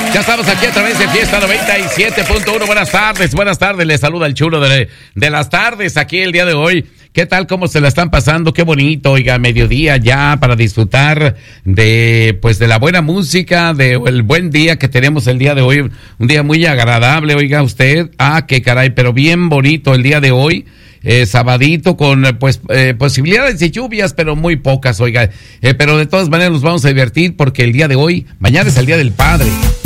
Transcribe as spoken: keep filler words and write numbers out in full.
Ya estamos aquí a través de Fiesta noventa y siete punto uno. Buenas tardes, buenas tardes. Les saluda el chulo de, de las tardes aquí el día de hoy. ¿Qué tal? ¿Cómo se la están pasando? Qué bonito, oiga, mediodía ya para disfrutar de, pues, de la buena música, de el buen día que tenemos el día de hoy. Un día muy agradable, oiga usted. Ah, qué caray, pero bien bonito el día de hoy. Eh, sabadito con pues eh, posibilidades de lluvias, pero muy pocas, oiga. Eh, pero de todas maneras nos vamos a divertir porque el día de hoy, mañana es el Día del Padre.